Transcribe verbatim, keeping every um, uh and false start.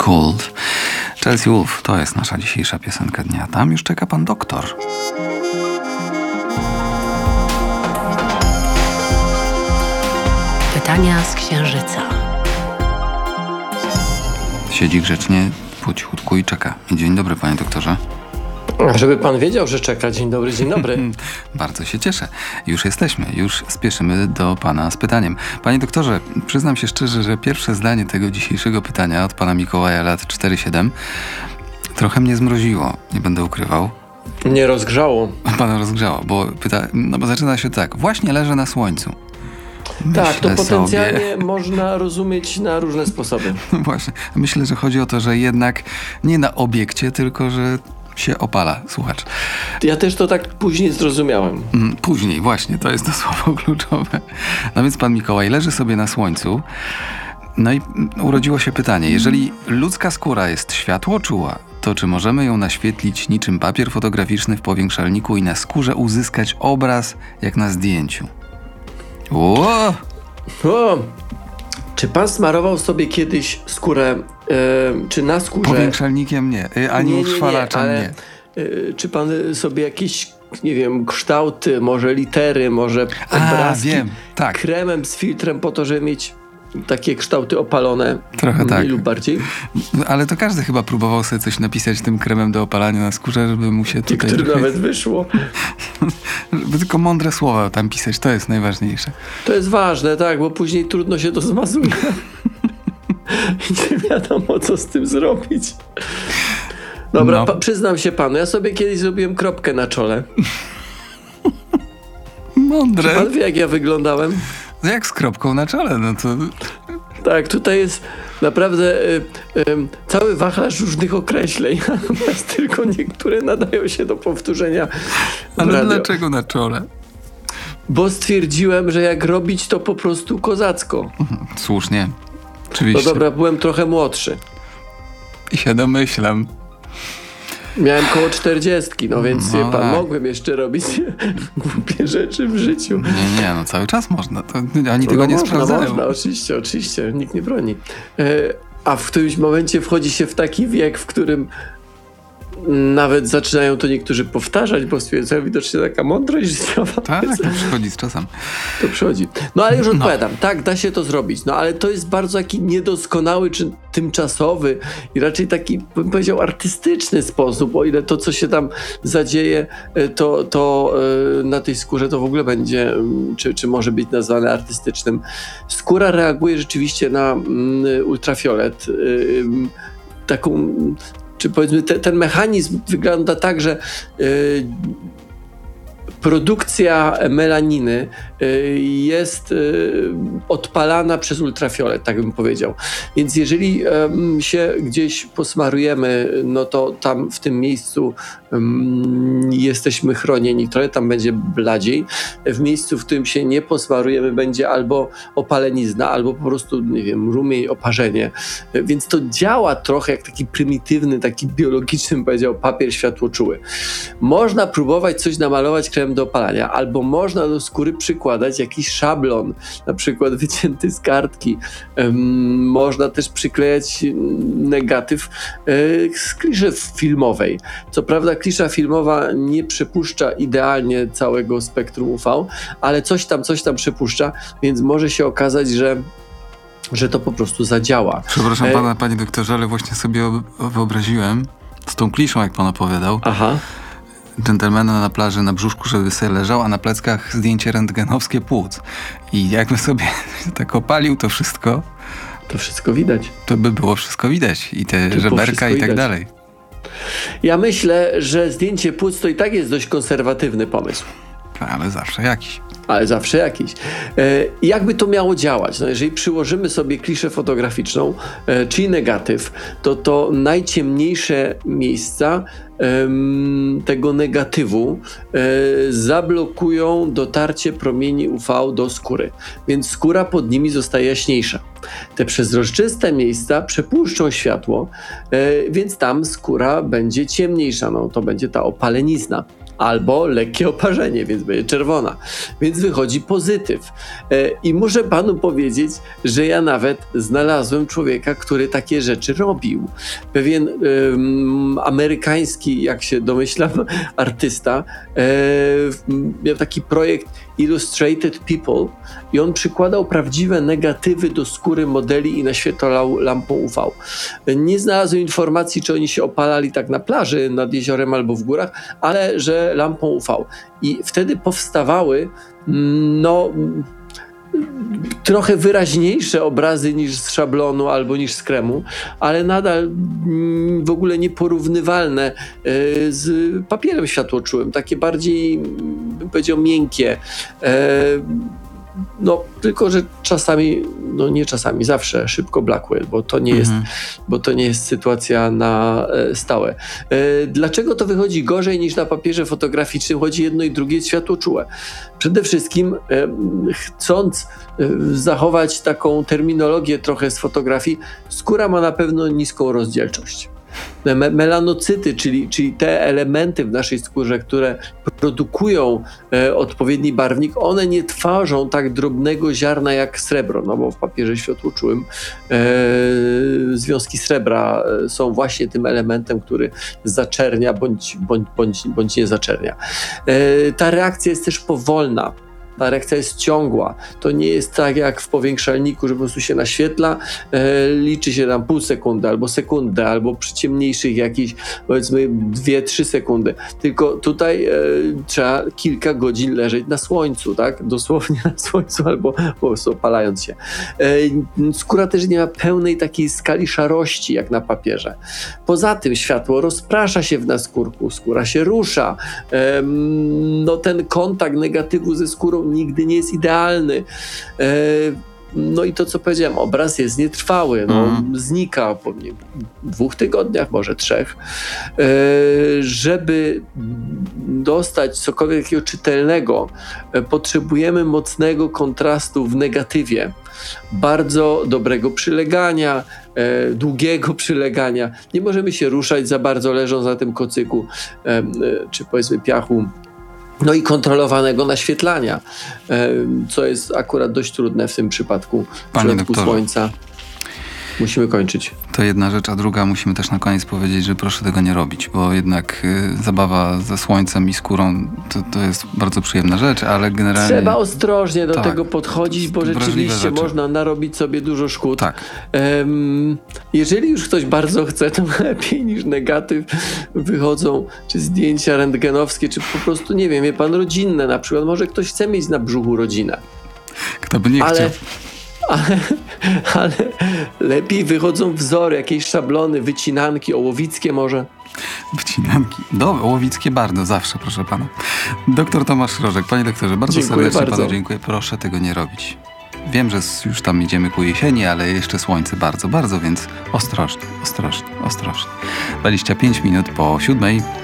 Cold. Chelsea Wolfe, to jest nasza dzisiejsza piosenka dnia. Tam już czeka pan doktor. Pytania z Księżyca. Siedzi grzecznie, po cichutku i czeka. Dzień dobry, panie doktorze. Żeby pan wiedział, że czeka. Dzień dobry, dzień dobry. Bardzo się cieszę. Już jesteśmy, już spieszymy do pana z pytaniem. Panie doktorze, przyznam się szczerze, że pierwsze zdanie tego dzisiejszego pytania od pana Mikołaja lat cztery siedem trochę mnie zmroziło, nie będę ukrywał. Nie rozgrzało. Pana rozgrzało, bo pyta, no bo zaczyna się tak. Właśnie leżę na słońcu. Myślę tak, to potencjalnie sobie... można rozumieć na różne sposoby. No właśnie. Myślę, że chodzi o to, że jednak nie na obiekcie, tylko że się opala słuchacz. Ja też to tak później zrozumiałem. Później, właśnie, to jest to słowo kluczowe. No więc pan Mikołaj leży sobie na słońcu. No i urodziło się pytanie, jeżeli ludzka skóra jest światłoczuła, to czy możemy ją naświetlić niczym papier fotograficzny w powiększalniku i na skórze uzyskać obraz jak na zdjęciu? Ło! O! Czy pan smarował sobie kiedyś skórę, yy, czy na skórze... Powiększalnikiem nie, ani nie, nie, utrwalaczem nie, ale, nie. Yy, czy pan sobie jakieś, nie wiem, kształty, może litery, może obrazki A, wiem, tak. kremem z filtrem po to, żeby mieć takie kształty opalone Trochę mniej tak. lub bardziej? Ale to każdy chyba próbował sobie coś napisać tym kremem do opalania na skórze, żeby mu się tutaj... Który trochę... nawet wyszło. Żeby tylko mądre słowa tam pisać, to jest najważniejsze. To jest ważne, tak, bo później trudno się to zmazuje. I nie wiadomo, co z tym zrobić. Dobra, no. pa- przyznam się panu, ja sobie kiedyś zrobiłem kropkę na czole. Mądre. Czy pan wie, jak ja wyglądałem? Jak z kropką na czole, no to... Tak, tutaj jest naprawdę y, y, cały wachlarz różnych określeń, natomiast tylko niektóre nadają się do powtórzenia. Ale radio. dlaczego na czole? Bo stwierdziłem, że jak robić, to po prostu kozacko. Słusznie, oczywiście. No dobra, byłem trochę młodszy. I się domyślam. Miałem koło czterdziestki, no więc No wie pan, tak. mogłem jeszcze robić głupie rzeczy w życiu. Nie, nie, no cały czas można. To oni tego no nie można, sprawdzają. Można, oczywiście, oczywiście, nikt nie broni. E, a w którymś momencie wchodzi się w taki wiek, w którym nawet zaczynają to niektórzy powtarzać, bo stwierdzają, widocznie taka mądrość życiowa. Tak, to przychodzi z czasem. To przychodzi. No ale już No. odpowiadam, tak, da się to zrobić, no ale to jest bardzo taki niedoskonały czy tymczasowy i raczej taki, bym powiedział, artystyczny sposób, o ile to, co się tam zadzieje, to, to yy, na tej skórze to w ogóle będzie, yy, czy, czy może być nazwane artystycznym. Skóra reaguje rzeczywiście na yy, ultrafiolet, yy, taką, czy powiedzmy te, ten mechanizm wygląda tak, że yy, produkcja melaniny y, jest y, odpalana przez ultrafiolet, tak bym powiedział. Więc jeżeli y, się gdzieś posmarujemy, no to tam w tym miejscu y, jesteśmy chronieni, trochę tam będzie bladziej. W miejscu, w którym się nie posmarujemy, będzie albo opalenizna, albo po prostu, nie wiem, rumień, oparzenie. Y, więc to działa trochę jak taki prymitywny, taki biologiczny, bym powiedział, papier światłoczuły. Można próbować coś namalować kremem do opalania, albo można do skóry przykładać jakiś szablon, na przykład wycięty z kartki. Um, można też przyklejać negatyw y, z kliszy filmowej. Co prawda klisza filmowa nie przepuszcza idealnie całego spektrum U V, ale coś tam, coś tam przepuszcza, więc może się okazać, że że to po prostu zadziała. Przepraszam pana, panie doktorze, ale właśnie sobie wyobraziłem z tą kliszą, jak pan opowiadał. Aha. Dżentelmena na plaży na brzuszku, żeby sobie leżał, a na pleckach zdjęcie rentgenowskie płuc. I jakby sobie tak opalił to wszystko, to wszystko widać. To by było wszystko widać. I te to żeberka i tak widać. dalej. Ja myślę, że zdjęcie płuc to i tak jest dość konserwatywny pomysł. Ale zawsze jakiś. Ale zawsze jakiś. E, jakby to miało działać? No jeżeli przyłożymy sobie kliszę fotograficzną, e, czyli negatyw, to to najciemniejsze miejsca e, tego negatywu e, zablokują dotarcie promieni U V do skóry, więc skóra pod nimi zostaje jaśniejsza. Te przezroczyste miejsca przepuszczą światło, e, więc tam skóra będzie ciemniejsza, no to będzie ta opalenizna. albo lekkie oparzenie, więc będzie czerwona. Więc wychodzi pozytyw. E, I muszę panu powiedzieć, że ja nawet znalazłem człowieka, który takie rzeczy robił. Pewien em, amerykański, jak się domyślam, artysta e, miał taki projekt Illustrated People i on przykładał prawdziwe negatywy do skóry modeli i naświetlał lampą U V. Nie znalazłem informacji, czy oni się opalali tak na plaży nad jeziorem albo w górach, ale że lampą U V. I wtedy powstawały no trochę wyraźniejsze obrazy niż z szablonu albo niż z kremu, ale nadal w ogóle nieporównywalne z papierem światłoczułym. Takie bardziej, bym powiedział, miękkie. No, tylko że czasami, no nie czasami, zawsze szybko blakły, bo to nie, mhm. jest, bo to nie jest sytuacja na stałe. Dlaczego to wychodzi gorzej niż na papierze fotograficznym? Chodzi jedno i drugie światłoczułe. Przede wszystkim chcąc zachować taką terminologię trochę z fotografii, skóra ma na pewno niską rozdzielczość. Me- melanocyty, czyli, czyli te elementy w naszej skórze, które produkują e, odpowiedni barwnik, one nie tworzą tak drobnego ziarna jak srebro, no bo w papierze światłoczułym e, związki srebra są właśnie tym elementem, który zaczernia bądź, bądź, bądź, bądź nie zaczernia. E, ta reakcja jest też powolna. Ta reakcja jest ciągła. To nie jest tak jak w powiększalniku, że po prostu się naświetla, e, liczy się tam pół sekundy, albo sekundę, albo przy ciemniejszych jakieś, powiedzmy dwie, trzy sekundy. Tylko tutaj e, trzeba kilka godzin leżeć na słońcu, tak? Dosłownie na słońcu, albo po prostu opalając się. E, skóra też nie ma pełnej takiej skali szarości, jak na papierze. Poza tym światło rozprasza się w naskórku, skóra się rusza. E, no ten kontakt negatywu ze skórą nigdy nie jest idealny. E, no i to, co powiedziałem, obraz jest nietrwały, no, mm. znika po nie, dwóch tygodniach, może trzech. E, żeby dostać cokolwiek takiego czytelnego, e, potrzebujemy mocnego kontrastu w negatywie, bardzo dobrego przylegania, e, długiego przylegania. Nie możemy się ruszać za bardzo, leżąc na tym kocyku, e, e, czy powiedzmy piachu. No i kontrolowanego naświetlania, co jest akurat dość trudne w tym przypadku. W przypadku słońca. Musimy kończyć. To jedna rzecz, a druga musimy też na koniec powiedzieć, że proszę tego nie robić, bo jednak y, zabawa ze słońcem i skórą to, to jest bardzo przyjemna rzecz, ale generalnie... Trzeba ostrożnie do tak, tego podchodzić, bo rzeczywiście rzeczy. można narobić sobie dużo szkód. Tak. Um, jeżeli już ktoś bardzo chce, to lepiej niż negatyw wychodzą czy zdjęcia rentgenowskie, czy po prostu, nie wiem, wie pan, rodzinne na przykład. Może ktoś chce mieć na brzuchu rodzinę. Kto by nie ale... chciał. Ale, ale lepiej wychodzą wzory, jakieś szablony, wycinanki, ołowickie może. Wycinanki. Dobre, ołowickie bardzo, zawsze, proszę pana. Doktor Tomasz Rożek. Panie doktorze, bardzo dziękuję serdecznie bardzo. panu dziękuję. Proszę tego nie robić. Wiem, że już tam idziemy ku jesieni, ale jeszcze słońce bardzo, bardzo, więc ostrożnie, ostrożnie, ostrożnie. dwadzieścia pięć minut po siódmej.